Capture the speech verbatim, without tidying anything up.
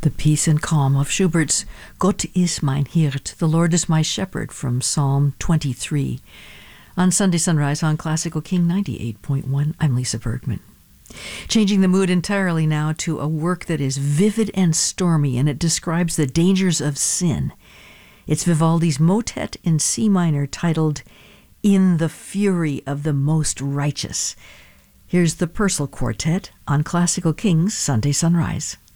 The peace and calm of Schubert's Gott ist mein Hirt, the Lord is my shepherd, from Psalm twenty-three. On Sunday Sunrise on Classical King ninety-eight point one, I'm Lisa Bergman. Changing the mood entirely now to a work that is vivid and stormy, and it describes the dangers of sin. It's Vivaldi's motet in C minor titled In the Fury of the Most Righteous. Here's the Purcell Quartet on Classical King's Sunday Sunrise.